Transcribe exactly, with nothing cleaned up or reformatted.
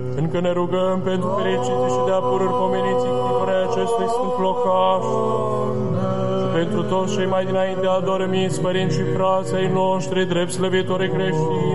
Încă ne rugăm pentru fericite și de apurări pomeniți ctitorei acestui sfânt locaș și pentru toți cei mai dinainte adormiți, părinți și frații ai noștri, drept slăvitori creștini,